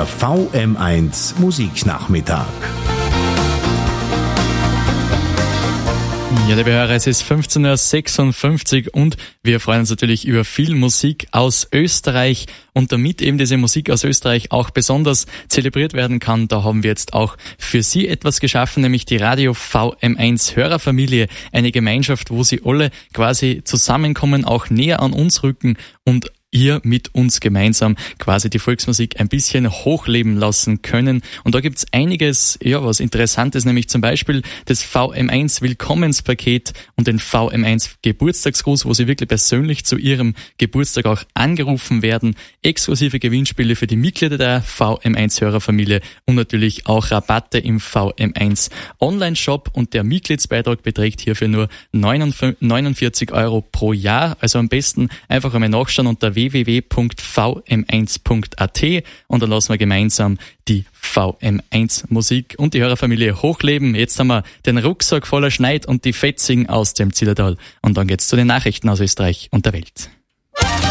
Der VM1 Musiknachmittag. Ja, liebe Hörer, es ist 15.56 Uhr und wir freuen uns natürlich über viel Musik aus Österreich. Und damit eben diese Musik aus Österreich auch besonders zelebriert werden kann, da haben wir jetzt auch für Sie etwas geschaffen, nämlich die Radio VM1 Hörerfamilie, eine Gemeinschaft, wo Sie alle quasi zusammenkommen, auch näher an uns rücken und hier mit uns gemeinsam quasi die Volksmusik ein bisschen hochleben lassen können. Und da gibt's einiges, was Interessantes, nämlich zum Beispiel das VM1 Willkommenspaket und den VM1 Geburtstagsgruß, wo Sie wirklich persönlich zu Ihrem Geburtstag auch angerufen werden, exklusive Gewinnspiele für die Mitglieder der VM1 Hörerfamilie und natürlich auch Rabatte im VM1 Online-Shop, und der Mitgliedsbeitrag beträgt hierfür nur 49 € pro Jahr. Also am besten einfach einmal nachschauen unter www.vm1.at und dann lassen wir gemeinsam die VM1 Musik und die Hörerfamilie hochleben. Jetzt haben wir den Rucksack voller Schneid und die Fetzigen aus dem Zillertal und dann geht's zu den Nachrichten aus Österreich und der Welt.